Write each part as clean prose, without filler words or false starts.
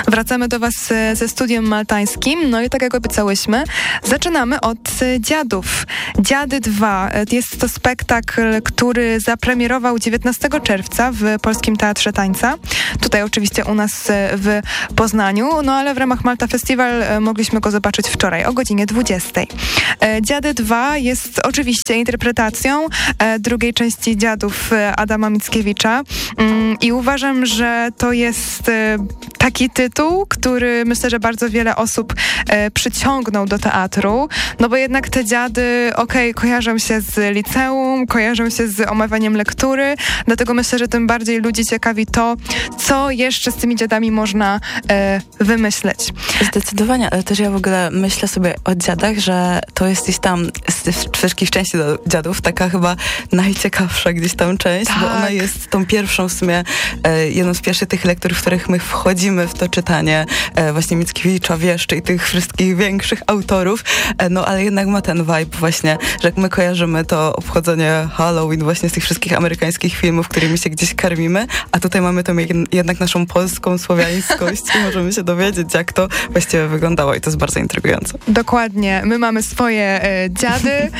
Wracamy do Was ze studiem maltańskim, no i tak jak obiecałyśmy, zaczynamy od Dziadów. Dziady 2. Jest to spektakl, który zapremierował 19 czerwca w Polskim Teatrze Tańca. Tutaj oczywiście u nas w Poznaniu, no ale w ramach Malta Festival mogliśmy go zobaczyć wczoraj o godzinie 20. Dziady 2 jest oczywiście interpretacją drugiej części Dziadów Adama Mickiewicza i uważam, że to jest taki tytuł, który myślę, że bardzo wiele osób przyciągnął do teatru, no bo jednak te dziady, kojarzą się z liceum, kojarzą się z omawianiem lektury, dlatego myślę, że tym bardziej ludzi ciekawi to, co jeszcze z tymi dziadami można wymyśleć. Zdecydowanie, ale też ja w ogóle myślę sobie o dziadach, że to jest gdzieś tam z wszystkich części do dziadów taka chyba najciekawsza gdzieś tam część, tak. Bo ona jest tą pierwszą w sumie, jedną z pierwszych tych lektur, w których my wchodzimy w to czytanie właśnie Mickiewicza, Wieszczy i tych wszystkich większych autorów, no ale jednak ma ten vibe właśnie, że jak my kojarzymy to obchodzenie Halloween właśnie z tych wszystkich amerykańskich filmów, którymi się gdzieś karmimy, a tutaj mamy tą jednak naszą polską słowiańskość i możemy się dowiedzieć, jak to właściwie wyglądało i to jest bardzo intrygujące. Dokładnie. My mamy swoje dziady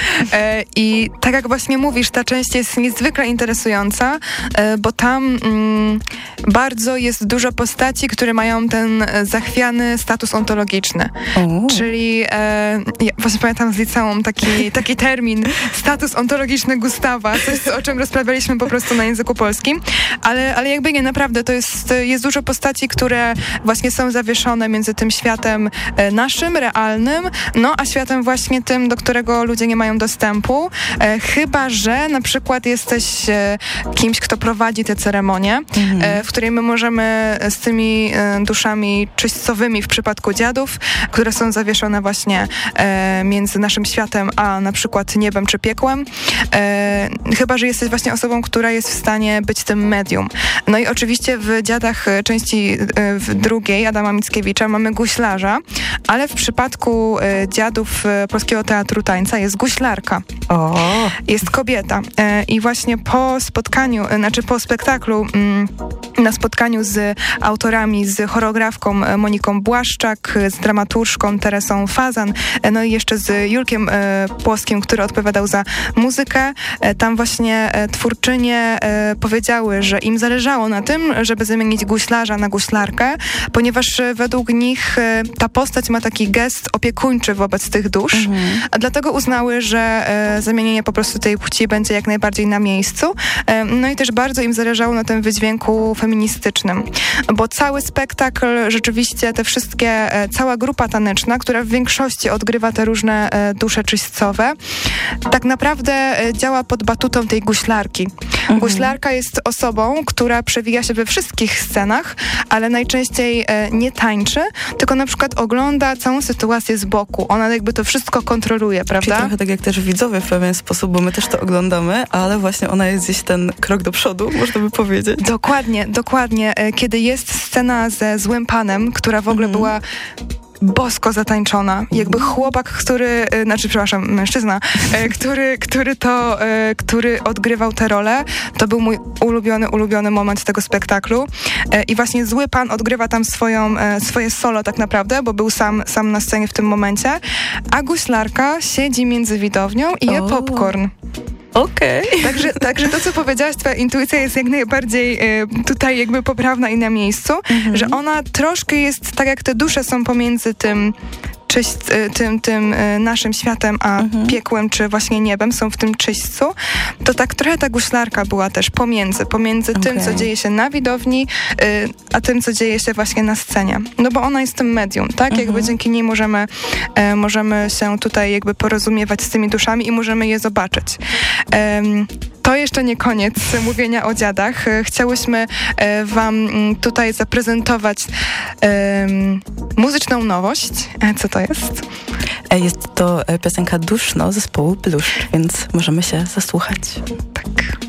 i tak jak właśnie mówisz, ta część jest niezwykle interesująca, bo tam bardzo jest dużo postaci, które mają ten zachwiany status ontologiczny. Czyli ja właśnie pamiętam z liceum taki termin, status ontologiczny Gustawa, coś o czym rozprawialiśmy po prostu na języku polskim, ale jakby nie, naprawdę to jest dużo postaci, które właśnie są zawieszone między tym światem naszym, realnym, no a światem właśnie tym, do którego ludzie nie mają dostępu, chyba że na przykład jesteś kimś, kto prowadzi tę ceremonię, w której my możemy z tymi duszami czyśćcowymi w przypadku dziadów, które są zawieszone właśnie między naszym światem a na przykład niebem czy piekłem, chyba że jesteś właśnie osobą, która jest w stanie być tym medium. No i oczywiście w Dziadach części drugiej Adama Mickiewicza mamy guślarza, ale w przypadku Dziadów Polskiego Teatru Tańca jest guślarka. Jest kobieta. I właśnie po spektaklu, na spotkaniu z autorami, z choreografką Moniką Błaszczak, z dramaturżką Teresą Fazan, no i jeszcze z Julkiem Płoskim, który odpowiadał za muzykę. Tam właśnie twórczynie powiedziały, że im zależało na tym, żeby zamienić guślarza na guślarkę, ponieważ według nich ta postać ma taki gest opiekuńczy wobec tych dusz, a dlatego uznały, że zamienienie po prostu tej płci będzie jak najbardziej na miejscu. No i też bardzo im zależało na tym wydźwięku feministycznym, bo cały spektakl, rzeczywiście cała grupa taneczna, która w większości odgrywa te różne dusze czyśćcowe, tak naprawdę działa pod batutą tej guślarki. Guślarka jest osobą, która przewija się we wszystkich scenach, ale najczęściej nie tańczy, tylko na przykład ogląda całą sytuację z boku. Ona jakby to wszystko kontroluje, prawda? Czyli trochę tak jak też widzowie w pewien sposób, bo my też to oglądamy, ale właśnie ona jest gdzieś ten krok do przodu, można by powiedzieć. Dokładnie. Kiedy jest scena ze Złym Panem, która w ogóle była bosko zatańczona. Jakby chłopak, mężczyzna, który odgrywał tę rolę, to był mój ulubiony moment tego spektaklu. I właśnie Zły Pan odgrywa tam swoje solo tak naprawdę, bo był sam na scenie w tym momencie, a guślarka siedzi między widownią i je popcorn. Okej. Także to, co powiedziałaś, twoja intuicja jest jak najbardziej tutaj jakby poprawna i na miejscu, że ona troszkę jest, tak jak te dusze są pomiędzy tym naszym światem, a piekłem, czy właśnie niebem, są w tym czyśćcu, to tak trochę ta guślarka była też pomiędzy tym, co dzieje się na widowni, a tym, co dzieje się właśnie na scenie. No bo ona jest tym medium, tak? Jakby dzięki niej możemy się tutaj jakby porozumiewać z tymi duszami i możemy je zobaczyć. To jeszcze nie koniec mówienia o dziadach. Chciałyśmy wam tutaj zaprezentować muzyczną nowość. Co to jest? Jest to piosenka Duszno zespołu Bluszcz, więc możemy się zasłuchać. Tak.